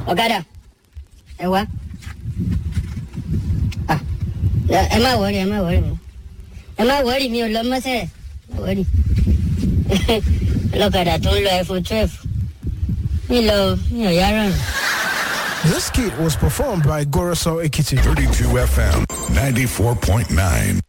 ọ̀kadà ẹ wá ẹ má wọrí mi ò lọ mọ́sẹ̀ wọrí ọlọ́kadà tó ń lọ iPhone 12 mi ò yára rìn. This kit was performed by Goroso Ekiti. 32 FM 94.9.